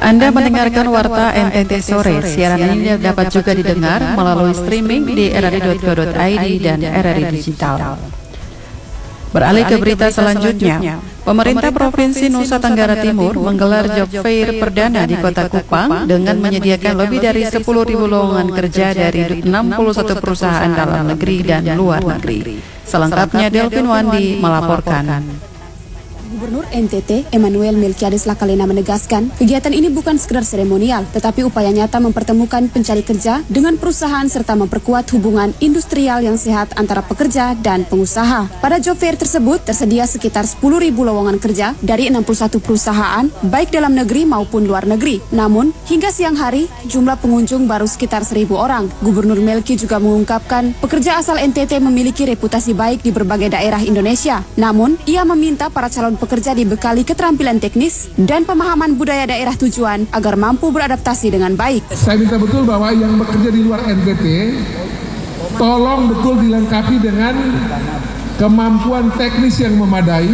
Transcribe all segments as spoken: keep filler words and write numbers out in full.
Anda mendengarkan Warta N T T Sore. Siaran ini dapat juga didengar melalui streaming di r r i titik co titik i d dan R R I Digital. Beralih ke berita selanjutnya, pemerintah Provinsi Nusa Tenggara Timur menggelar Job Fair perdana di Kota Kupang dengan menyediakan lebih dari sepuluh ribu lowongan kerja dari enam puluh satu perusahaan dalam negeri dan luar negeri. Selengkapnya Delvin Wandi melaporkan. Gubernur N T T, Emmanuel Melkiades Lakalena menegaskan, kegiatan ini bukan sekedar seremonial, tetapi upaya nyata mempertemukan pencari kerja dengan perusahaan serta memperkuat hubungan industrial yang sehat antara pekerja dan pengusaha. Pada job fair tersebut, tersedia sekitar sepuluh ribu lowongan kerja dari enam puluh satu perusahaan, baik dalam negeri maupun luar negeri. Namun, hingga siang hari, jumlah pengunjung baru sekitar seribu orang. Gubernur Melki juga mengungkapkan, pekerja asal N T T memiliki reputasi baik di berbagai daerah Indonesia. Namun, ia meminta para calon pekerja dibekali keterampilan teknis dan pemahaman budaya daerah tujuan agar mampu beradaptasi dengan baik. Saya minta betul bahwa yang bekerja di luar N T T tolong betul dilengkapi dengan kemampuan teknis yang memadai,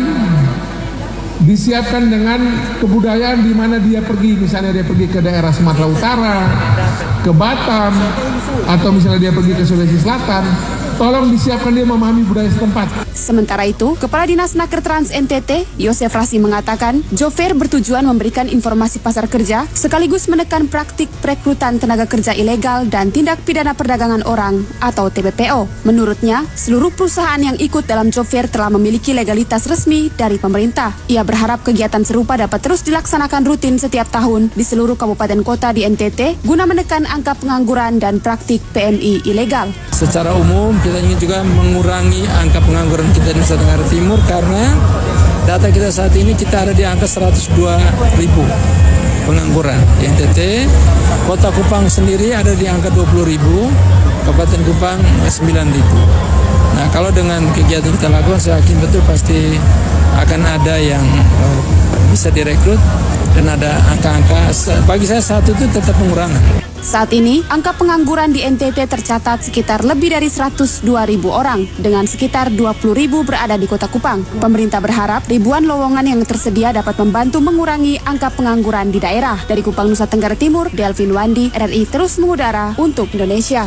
disiapkan dengan kebudayaan di mana dia pergi, misalnya dia pergi ke daerah Sumatera Utara, ke Batam, atau misalnya dia pergi ke Sulawesi Selatan, tolong disiapkan dia memahami budaya setempat. Sementara itu, Kepala Dinas Naker Trans N T T, Yosef Rasi mengatakan, job fair bertujuan memberikan informasi pasar kerja, sekaligus menekan praktik perekrutan tenaga kerja ilegal dan tindak pidana perdagangan orang atau T P P O. Menurutnya, seluruh perusahaan yang ikut dalam job fair telah memiliki legalitas resmi dari pemerintah. Ia berharap kegiatan serupa dapat terus dilaksanakan rutin setiap tahun di seluruh kabupaten kota di N T T guna menekan angka pengangguran dan praktik P M I ilegal. Secara umum, kita ingin juga mengurangi angka pengangguran kita di Nusa Tenggara Timur karena data kita saat ini kita ada di angka seratus dua ribu pengangguran di N T T. Kota Kupang sendiri ada di angka dua puluh ribu, Kabupaten Kupang sembilan ribu. Nah, kalau dengan kegiatan kita lakukan, saya yakin betul pasti akan ada yang uh, bisa direkrut dan ada angka-angka. Bagi saya satu itu tetap pengurangan. Saat ini, angka pengangguran di N T T tercatat sekitar lebih dari seratus dua ribu orang, dengan sekitar dua puluh ribu berada di Kota Kupang. Pemerintah berharap ribuan lowongan yang tersedia dapat membantu mengurangi angka pengangguran di daerah. Dari Kupang, Nusa Tenggara Timur, Delvin Wandi, R R I terus mengudara untuk Indonesia.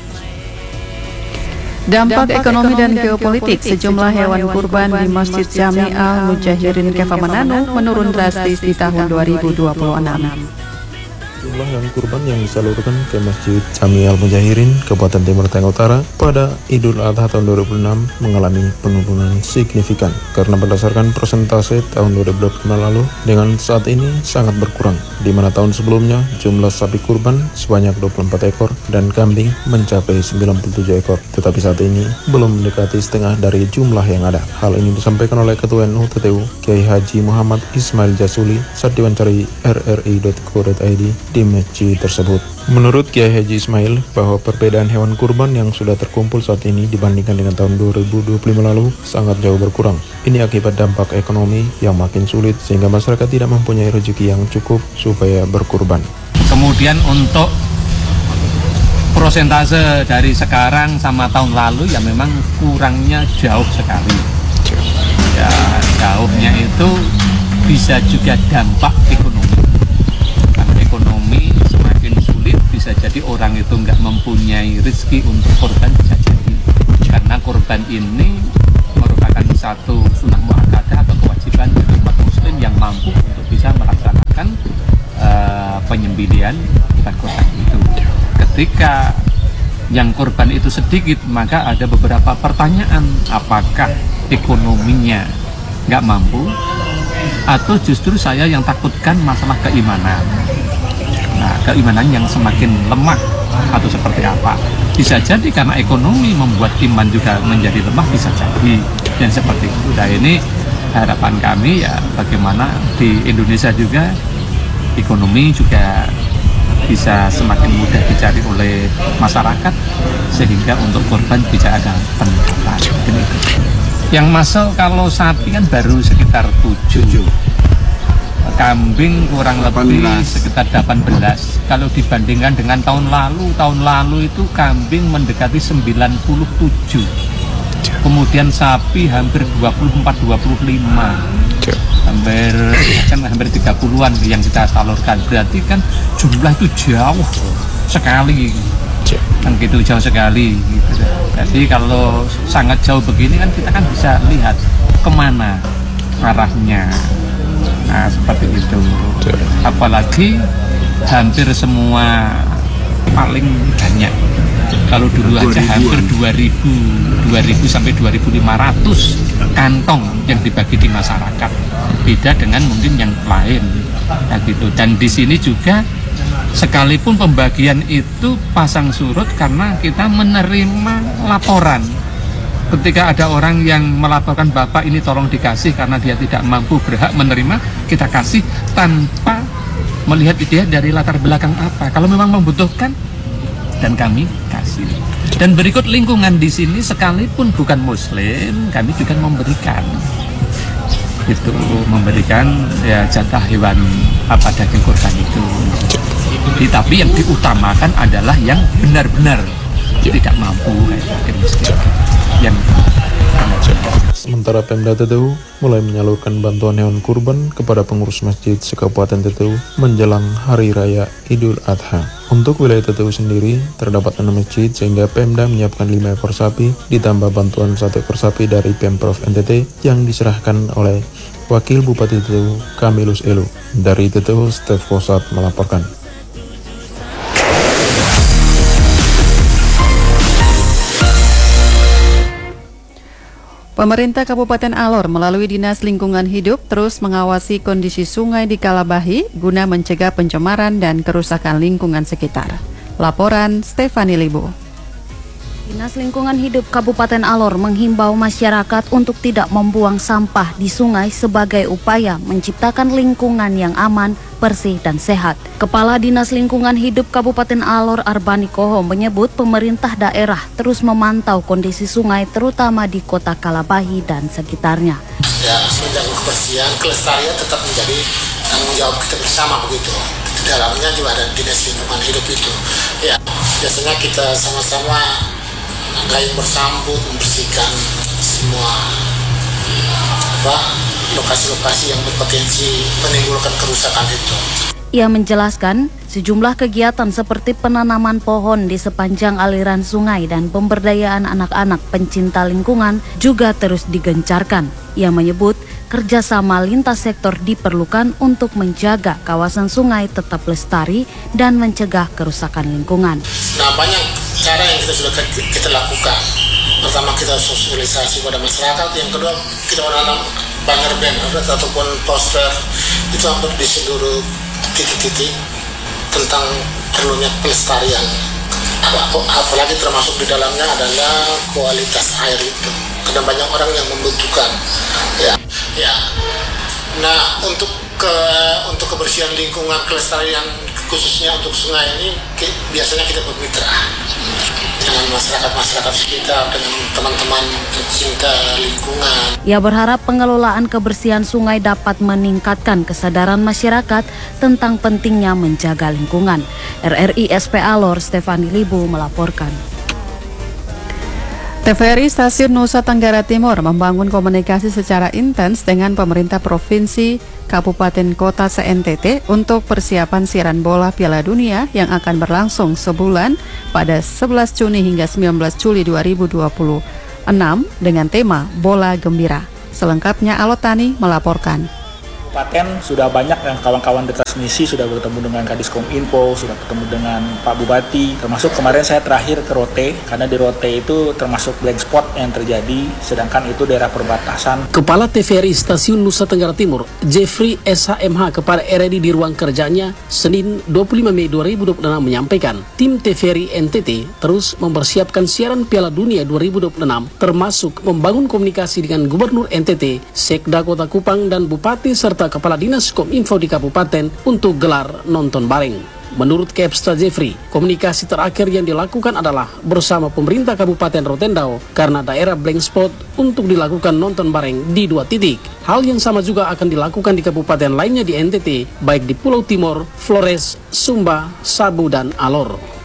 Dampak ekonomi dan geopolitik, sejumlah hewan kurban di Masjid Jami Al Mujahirin Kefah Manado menurun drastis di tahun dua ribu dua puluh enam. Jumlah hewan kurban yang disalurkan ke Masjid Jami Al Mujahirin, Kabupaten Timur Tengah Utara pada Idul Adha tahun dua ribu enam mengalami penurunan signifikan karena berdasarkan persentase tahun dua ribu dua puluh lima lalu dengan saat ini sangat berkurang, di mana tahun sebelumnya jumlah sapi kurban sebanyak dua puluh empat ekor dan kambing mencapai sembilan puluh tujuh ekor, tetapi saat ini belum mendekati setengah dari jumlah yang ada. Hal ini disampaikan oleh Ketua N U T T U Kiai Haji Muhammad Ismail Jasuli saat diwawancari R R I titik co titik i d di masjid tersebut. Menurut Kiai Haji Ismail bahwa perbedaan hewan kurban yang sudah terkumpul saat ini dibandingkan dengan tahun dua ribu dua puluh lima lalu sangat jauh berkurang. Ini akibat dampak ekonomi yang makin sulit sehingga masyarakat tidak mempunyai rezeki yang cukup supaya berkurban. Kemudian untuk prosentase dari sekarang sama tahun lalu ya memang kurangnya jauh sekali. Ya, jauhnya itu bisa juga dampak ekonomi. Ekonomi semakin sulit, bisa jadi orang itu nggak mempunyai rezeki untuk korban, bisa jadi karena korban ini merupakan satu sunnah muakkadah atau kewajiban dari umat muslim yang mampu untuk bisa melaksanakan uh, penyembelihan hewan korban itu. Ketika yang korban itu sedikit, maka ada beberapa pertanyaan, apakah ekonominya nggak mampu atau justru saya yang takutkan masalah keimanan. Nah, keimanan yang semakin lemah atau seperti apa? Bisa jadi karena ekonomi membuat iman juga menjadi lemah, bisa jadi dan seperti itu. Nah, ini harapan kami ya bagaimana di Indonesia juga ekonomi juga bisa semakin mudah dicari oleh masyarakat sehingga untuk korban bisa ada peningkatan. Yang masuk kalau sapi kan baru sekitar tujuh. Kambing kurang lebih sekitar delapan belas. Kalau dibandingkan dengan tahun lalu, tahun lalu itu kambing mendekati sembilan puluh tujuh. Kemudian sapi hampir dua puluh empat dua puluh lima. hampir kan hampir tiga puluhan yang kita salurkan, berarti kan jumlah itu jauh sekali kan gitu, jauh sekali gitu. Jadi kalau sangat jauh begini kan kita kan bisa lihat kemana arahnya. Nah seperti itu, apalagi hampir semua paling banyak. Kalau dulu aja hampir dua ribu sampai dua ribu lima ratus kantong yang dibagi di masyarakat. Beda dengan mungkin yang lain. Nah, gitu. Dan di sini juga sekalipun pembagian itu pasang surut karena kita menerima laporan. Ketika ada orang yang melaporkan, Bapak ini tolong dikasih karena dia tidak mampu berhak menerima, kita kasih tanpa melihat dia dari latar belakang apa. Kalau memang membutuhkan, dan kami kasih. Dan berikut lingkungan di sini sekalipun bukan Muslim, kami juga memberikan itu, memberikan ya jatah hewan apa daging kurban itu. Tapi yang diutamakan adalah yang benar-benar tidak mampu kayak yang Sementara Pemda T T U mulai menyalurkan bantuan hewan kurban kepada pengurus masjid se-Kabupaten T T U menjelang Hari Raya Idul Adha. Untuk wilayah T T U sendiri, terdapat enam masjid sehingga Pemda menyiapkan lima ekor sapi, ditambah bantuan satu ekor sapi dari Pemprov N T T yang diserahkan oleh Wakil Bupati T T U Kamilus Elu. Dari T T U, Stef Kosat melaporkan. Pemerintah Kabupaten Alor melalui Dinas Lingkungan Hidup terus mengawasi kondisi sungai di Kalabahi guna mencegah pencemaran dan kerusakan lingkungan sekitar. Laporan Stefani Libo. Dinas Lingkungan Hidup Kabupaten Alor menghimbau masyarakat untuk tidak membuang sampah di sungai sebagai upaya menciptakan lingkungan yang aman, bersih dan sehat. Kepala Dinas Lingkungan Hidup Kabupaten Alor Arbani Koho menyebut pemerintah daerah terus memantau kondisi sungai terutama di kota Kalabahi dan sekitarnya. Ya, menjaga kebersihan, kelestarian tetap menjadi tanggung jawab kita bersama begitu. Di dalamnya juga ada Dinas Lingkungan Hidup itu. Ya, biasanya kita sama-sama gayung bersambut membersihkan semua apa lokasi-lokasi yang berpotensi menimbulkan kerusakan itu. Ia menjelaskan sejumlah kegiatan seperti penanaman pohon di sepanjang aliran sungai dan pemberdayaan anak-anak pencinta lingkungan juga terus digencarkan. Ia menyebut kerjasama lintas sektor diperlukan untuk menjaga kawasan sungai tetap lestari dan mencegah kerusakan lingkungan. Nah, banyak cara yang kita sudah kita lakukan. Pertama, kita sosialisasi pada masyarakat. Yang kedua, kita menanam banner-banner ataupun poster itu hampir di seluruh titik-titik tentang perlunya pelestarian. Apalagi termasuk di dalamnya adalah kualitas air itu. Karena banyak orang yang membutuhkan. Ya, ya. Nah, untuk ke untuk kebersihan lingkungan, kelestarian khususnya untuk sungai ini biasanya kita bermitra dengan masyarakat-masyarakat sekitar, dengan teman-teman pencinta lingkungan. Ia berharap pengelolaan kebersihan sungai dapat meningkatkan kesadaran masyarakat tentang pentingnya menjaga lingkungan. R R I S P Alor Stefani Libu melaporkan. T V R I Stasiun Nusa Tenggara Timur membangun komunikasi secara intens dengan pemerintah provinsi, kabupaten, kota se-N T T untuk persiapan siaran bola Piala Dunia yang akan berlangsung sebulan pada sebelas Juni hingga sembilan belas Juli dua ribu dua puluh enam dengan tema Bola Gembira. Selengkapnya Alotani melaporkan. Kabupaten sudah banyak yang kawan-kawan di transmisi sudah bertemu dengan Kadiskom Info, sudah bertemu dengan Pak Bupati, termasuk kemarin saya terakhir ke Rote, karena di Rote itu termasuk blank spot yang terjadi, sedangkan itu daerah perbatasan. Kepala T V R I Stasiun Nusa Tenggara Timur, Jeffrey S H M H kepada R R I di ruang kerjanya, Senin dua puluh lima Mei dua ribu dua puluh enam menyampaikan, tim T V R I N T T terus mempersiapkan siaran Piala Dunia dua ribu dua puluh enam, termasuk membangun komunikasi dengan Gubernur N T T, Sekda Kota Kupang, dan Bupati serta Kepala Dinas Kominfo di kabupaten untuk gelar nonton bareng. Menurut Kepsta Jeffrey, komunikasi terakhir yang dilakukan adalah bersama pemerintah Kabupaten Rotendao karena daerah blank spot untuk dilakukan nonton bareng di dua titik. Hal yang sama juga akan dilakukan di kabupaten lainnya di N T T, baik di Pulau Timur, Flores, Sumba, Sabu, dan Alor.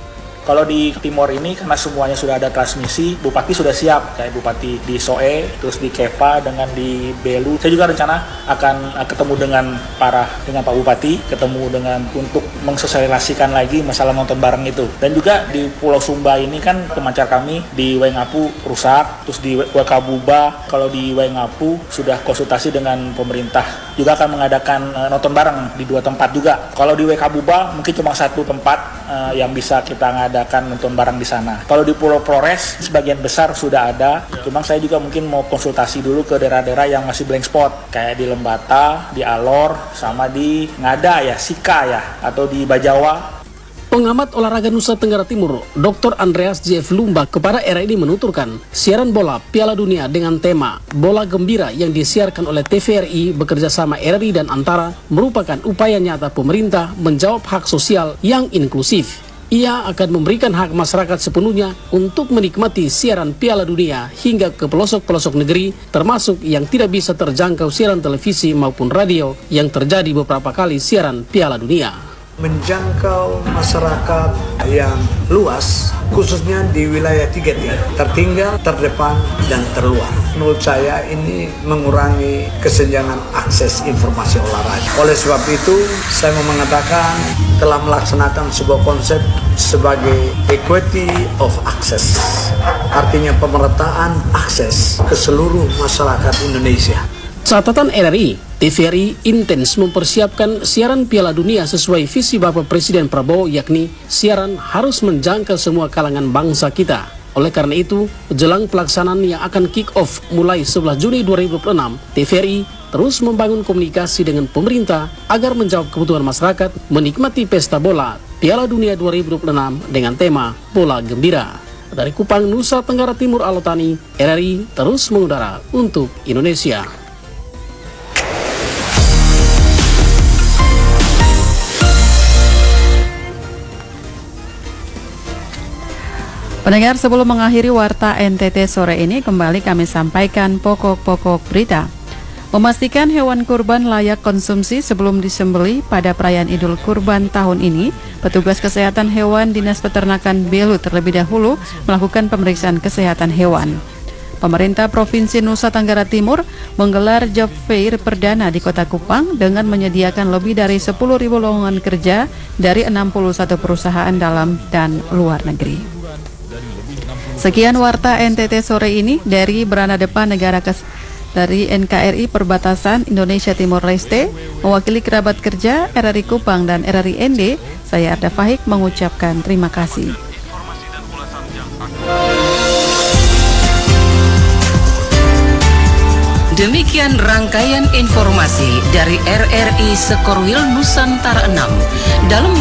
Kalau di Timor ini karena semuanya sudah ada transmisi, Bupati sudah siap, kayak Bupati di Soe, terus di Kepa, dengan di Belu. Saya juga rencana akan uh, ketemu dengan para dengan Pak Bupati, ketemu dengan untuk mensosialisasikan lagi masalah nonton bareng itu. Dan juga di Pulau Sumba ini kan pemancar kami di Waingapu rusak, terus di Wakabuba, kalau di Waingapu sudah konsultasi dengan pemerintah, juga akan mengadakan uh, nonton bareng di dua tempat juga. Kalau di Wakabuba mungkin cuma satu tempat uh, yang bisa kita ngadakan nonton bareng di sana. Kalau di Pulau Flores sebagian besar sudah ada, cuma saya juga mungkin mau konsultasi dulu ke daerah-daerah yang masih blank spot, kayak di Lembata, di Alor, sama di Ngada ya, Sika ya, atau di Bajawa. Pengamat olahraga Nusa Tenggara Timur, Doktor Andreas J F Lumba kepada R R I menuturkan, siaran bola Piala Dunia dengan tema Bola Gembira yang disiarkan oleh T V R I bekerja sama R R I dan Antara merupakan upaya nyata pemerintah menjawab hak sosial yang inklusif. Ia akan memberikan hak masyarakat sepenuhnya untuk menikmati siaran Piala Dunia hingga ke pelosok-pelosok negeri, termasuk yang tidak bisa terjangkau siaran televisi maupun radio yang terjadi beberapa kali siaran Piala Dunia. Menjangkau masyarakat yang luas, khususnya di wilayah tiga T, tertinggal, terdepan, dan terluar. Menurut saya ini mengurangi kesenjangan akses informasi olahraga. Oleh sebab itu, saya mau mengatakan telah melaksanakan sebuah konsep sebagai equity of access. Artinya pemerataan akses ke seluruh masyarakat Indonesia. Catatan R R I, T V R I intens mempersiapkan siaran Piala Dunia sesuai visi Bapak Presiden Prabowo, yakni siaran harus menjangkau semua kalangan bangsa kita. Oleh karena itu, jelang pelaksanaan yang akan kick-off mulai sebelas Juni dua ribu dua puluh enam, T V R I terus membangun komunikasi dengan pemerintah agar menjawab kebutuhan masyarakat menikmati pesta bola Piala Dunia dua ribu dua puluh enam dengan tema Bola Gembira. Dari Kupang, Nusa Tenggara Timur, Alotani, R R I terus mengudara untuk Indonesia. Pendengar, sebelum mengakhiri Warta N T T sore ini, kembali kami sampaikan pokok-pokok berita. Memastikan hewan kurban layak konsumsi sebelum disembelih pada perayaan Idul Kurban tahun ini, petugas kesehatan hewan Dinas Peternakan Belu terlebih dahulu melakukan pemeriksaan kesehatan hewan. Pemerintah Provinsi Nusa Tenggara Timur menggelar job fair perdana di Kota Kupang dengan menyediakan lebih dari sepuluh ribu lowongan kerja dari enam puluh satu perusahaan dalam dan luar negeri. Sekian Warta N T T sore ini dari beranda depan negara kes dari N K R I Perbatasan Indonesia Timor Leste, mewakili kerabat kerja R R I Kupang dan R R I N D, saya Arda Fahik mengucapkan terima kasih. Demikian rangkaian informasi dari R R I Sekorwil Nusantara enam dalam